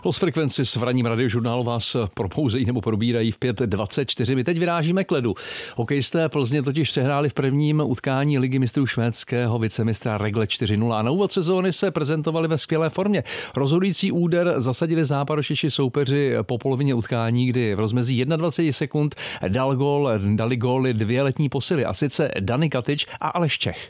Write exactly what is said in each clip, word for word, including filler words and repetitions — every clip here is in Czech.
Los Frequencies v ranním radiožurnálu vás propouzejí nebo probírají v pět dvacet čtyři. My teď vyrážíme k ledu. Hokejisté Plzně totiž přehráli v prvním utkání Ligy mistrů švédského vicemistra Rögle čtyři nula a na úvod sezóny se prezentovali ve skvělé formě. Rozhodující úder zasadili Západočeši soupeři po polovině utkání, kdy v rozmezí dvacet jedna sekund dal gól, dali góly dvě letní posily, a sice Dani Katič a Aleš Čech.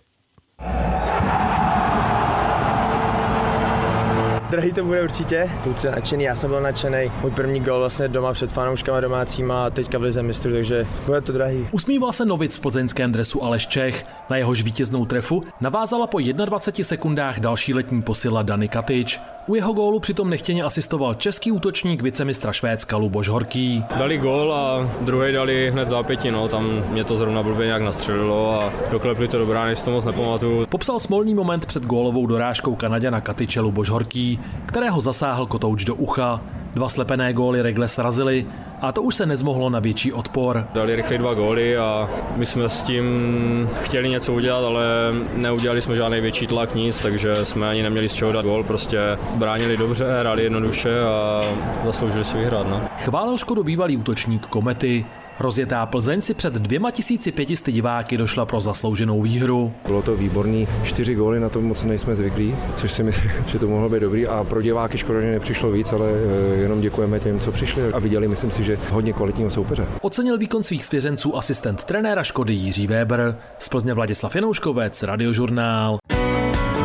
Drahý to bude určitě. Kluci nadšený, já jsem byl nadšený. Můj první gól vlastně doma před fanouškama domácíma a teďka v lize mistrů, takže bude to drahý. Usmíval se novic v plzeňském dresu Aleš Čech. Na jehož vítěznou trefu navázala po dvaceti jedna sekundách další letní posila Dani Katič. U jeho gólu přitom nechtěně asistoval český útočník vicemistra Švédska Luboš Horký. Dali gól a druhý dali hned zápěti, no, tam mě to zrovna blbě nějak nastřelilo a doklepli to do brány, si to moc nepamatuju. Popsal smolný moment před gólovou dorážkou Kanaďana Katiče Luboš Horký, kterého zasáhl kotouč do ucha. Dva slepené góly Rögle srazili a to už se nezmohlo na větší odpor. Dali rychle dva góly a my jsme s tím chtěli něco udělat, ale neudělali jsme žádný větší tlak, nic, takže jsme ani neměli z čeho dát gól, prostě bránili dobře, hráli jednoduše a zasloužili si vyhrát. No. Chválil škodu bývalý útočník Komety. Rozjetá Plzeň si před dvěma tisíci pětisty diváky došla pro zaslouženou výhru. Bylo to výborný, čtyři góly, na to moc nejsme zvyklí, což si myslím, že to mohlo být dobrý a pro diváky škoda, že nepřišlo víc, ale jenom děkujeme těm, co přišli a viděli, myslím si, že hodně kvalitního soupeře. Ocenil výkon svých svěřenců asistent trenéra Škody Jiří Weber. Z Plzně Vladislav Janouškovec, Radiožurnál.